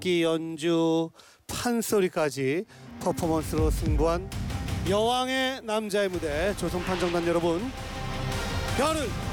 악기 연주, 판소리까지 퍼포먼스로 승부한 여왕의 남자의 무대, 조선 판정단 여러분, 별을